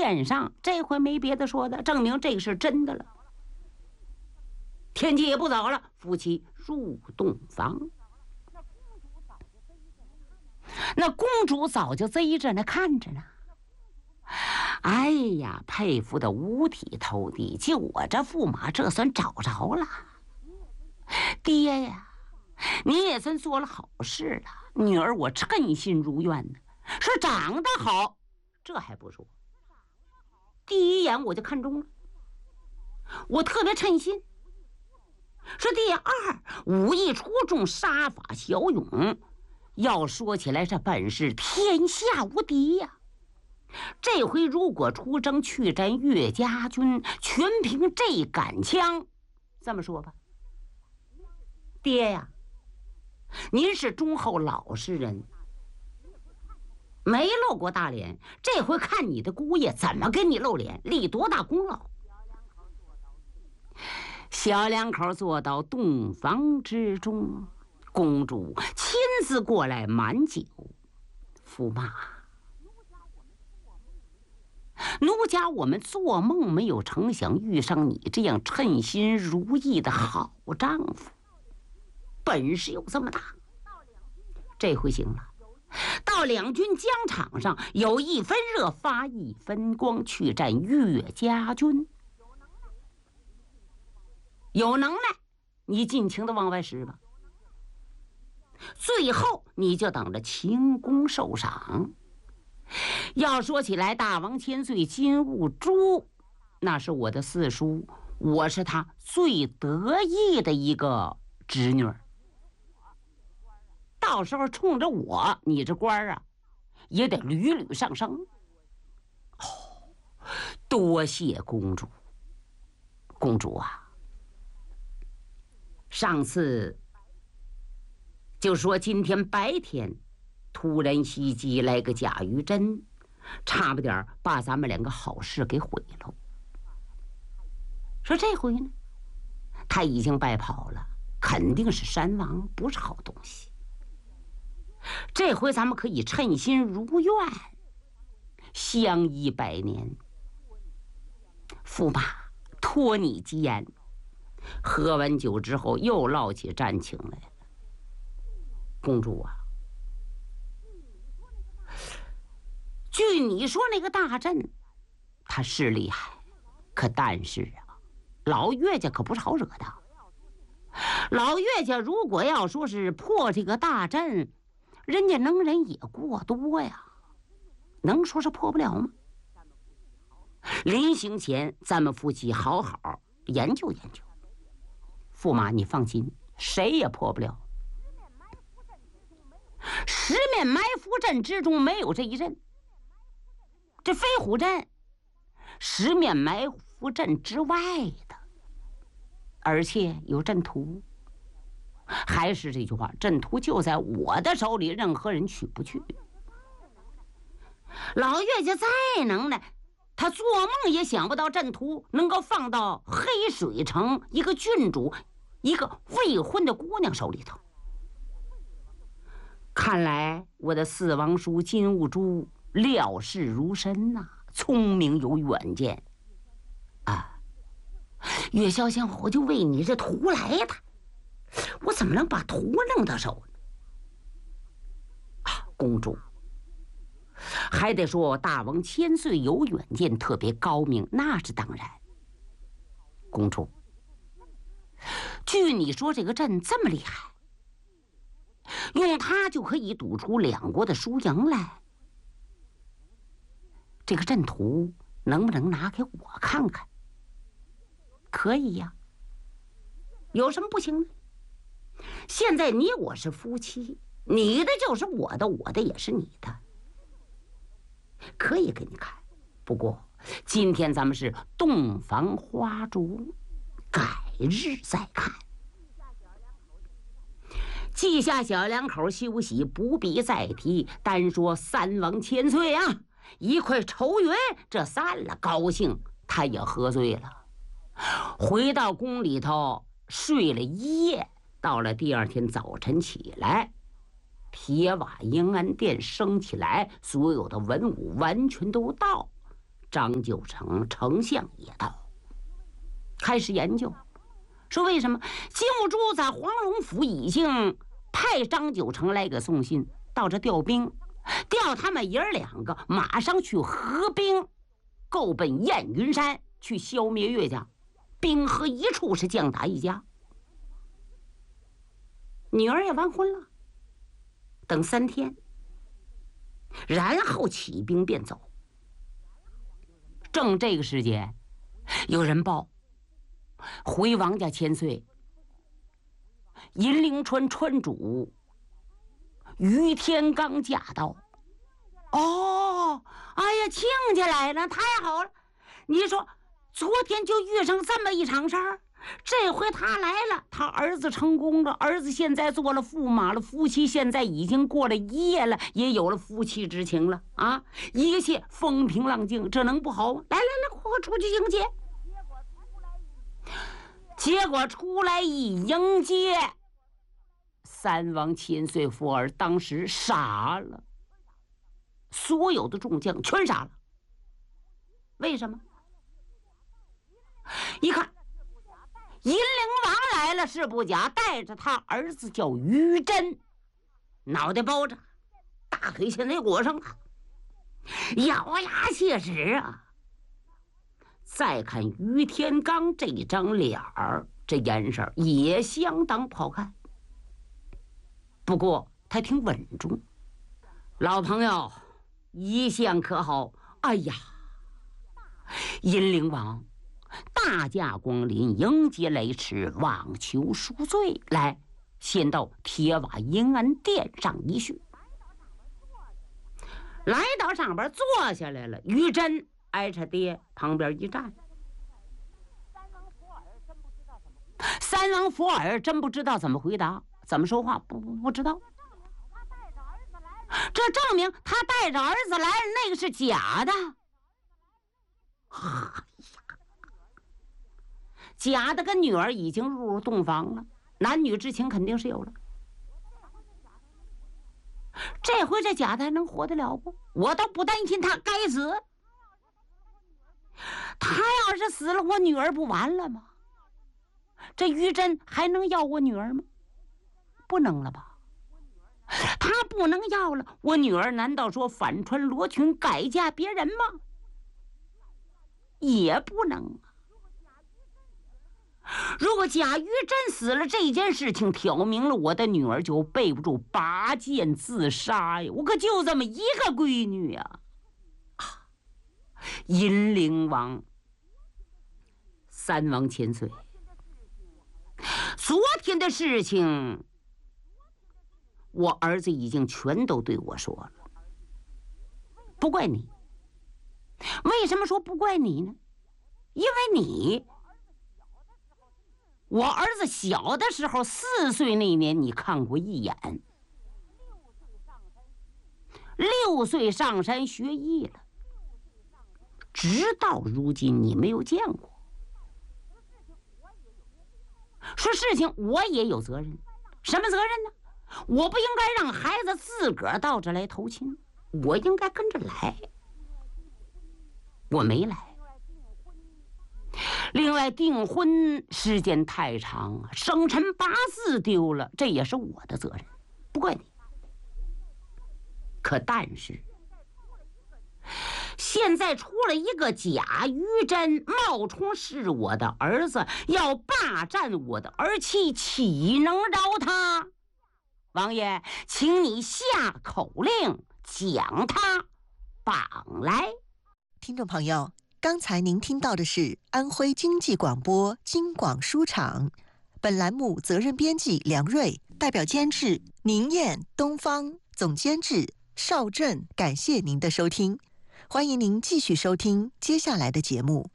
脸上，这回没别的说的，证明这是真的了。天气也不早了，夫妻入洞房。那公主早就贼着呢，看着呢。哎呀，佩服的五体投地，就我这驸马这算找着了。爹呀，你也算做了好事了，女儿我称心如愿呢。说长得好，这还不说，第一眼我就看中了，我特别称心。说第二，武艺出众，杀法骁勇，要说起来这本事天下无敌呀。这回如果出征去战岳家军，全凭这杆枪。这么说吧，爹呀，您是忠厚老实人，没露过大脸，这回看你的姑爷怎么给你露脸，立多大功劳。小两口坐到洞房之中，公主亲自过来满酒。驸马，奴家我们做梦没有成想遇上你这样称心如意的好丈夫，本事有这么大。这回行了，到两军疆场上，有一分热发一分光，去战岳家军。有能耐，你尽情的往外使吧。最后你就等着秦功受赏。要说起来，大王千岁金兀术，那是我的四叔，我是他最得意的一个侄女。到时候冲着我，你这官啊，也得屡屡上升。哦，多谢公主。公主啊，上次就说今天白天突然袭击来个贾玉珍，差不点把咱们两个好事给毁了。说这回呢，他已经败跑了，肯定是山王，不是好东西。这回咱们可以称心如愿，相依100年。驸马，托你吉言。喝完酒之后，又唠起战情来了。公主啊，据你说那个大阵，他是厉害，可但是啊，老岳家可不是好惹的。老岳家如果要说是破这个大阵，人家能人也过多呀，能说是破不了吗？临行前，咱们夫妻好好研究研究。驸马，你放心，谁也破不了。十面埋伏阵之中没有这一阵，这飞虎阵，十面埋伏阵之外的，而且有阵图。还是这句话，阵图就在我的手里，任何人取不去。老岳家再能耐，他做梦也想不到阵图能够放到黑水城一个郡主、一个未婚的姑娘手里头。看来我的四王叔金兀术料事如神呐，聪明有远见啊！岳霄仙，我就为你这图来的，我怎么能把图弄到手呢？啊，公主，还得说大王千岁有远见，特别高明，那是当然。公主，据你说这个阵这么厉害，用它就可以赌出两国的输赢来。这个阵图能不能拿给我看看？可以呀，有什么不行呢？现在你我是夫妻，你的就是我的，我的也是你的，可以给你看。不过今天咱们是洞房花烛，改日再看。记下小两口休息，不必再提。单说三王千岁啊，一块愁云这散了，高兴他也喝醉了，回到宫里头睡了一夜。到了第二天早晨起来，铁瓦迎安殿升起来，所有的文武完全都到， 张九成丞相也到，开始研究，说为什么金兀术在黄龙府已经派张九成来给送信，到这调兵，调他们爷儿两个马上去合兵，够奔燕云山去消灭岳家，兵合一处是将打一家。女儿也完婚了，等3天，然后起兵便走。正这个时间，有人报，回王家千岁，银铃川川主于天罡驾到。哦，哎呀，亲家来了，太好了！你说，昨天就遇上这么一场事儿，这回他来了，他儿子成功了，儿子现在做了驸马了，夫妻现在已经过了一夜了，也有了夫妻之情了啊！一切风平浪静，这能不好吗？来，快出去迎接。结果出来一迎接，三王千岁福儿当时傻了，所有的众将全傻了。为什么？一看银铃王来了是不假，带着他儿子叫于真，脑袋包着，大腿现在裹上了，咬牙切齿啊。再看于天罡这张脸儿，这眼神也相当不好看，不过他挺稳重。老朋友，一向可好？哎呀，银铃王大驾光临，迎接雷池，望求赎罪。来，先到铁瓦银安殿上一叙。来到上边坐下来了，于真挨着爹旁边一站。三王福尔真不知道怎么回答，怎么说话，不知道。这证明他带着儿子来，那个是假的。假的跟女儿已经入洞房了，男女之情肯定是有了。这回这假的还能活得了不？我倒不担心他该死。他要是死了，我女儿不完了吗？这于真还能要我女儿吗？不能了吧？他不能要了，我女儿难道说反穿罗裙改嫁别人吗？也不能啊。如果贾于真死了，这件事情挑明了我的女儿就背不住拔剑自杀呀！我可就这么一个闺女呀！银铃王，三王千岁，昨天的事情，我儿子已经全都对我说了，不怪你。为什么说不怪你呢？因为你。我儿子小的时候4岁那年，你看过一眼。6岁上山学艺了，直到如今你没有见过。说事情我也有责任，什么责任呢？我不应该让孩子自个儿到这来投亲，我应该跟着来，我没来。另外，订婚时间太长，生辰八字丢了，这也是我的责任，不怪你。可但是，现在出了一个贾于真，冒充是我的儿子，要霸占我的儿妻，岂能饶他？王爷，请你下口令，将他绑来。 听众朋友，刚才您听到的是安徽经济广播京广书场，本栏目责任编辑梁瑞，代表监制宁燕、东方，总监制邵振。感谢您的收听，欢迎您继续收听接下来的节目。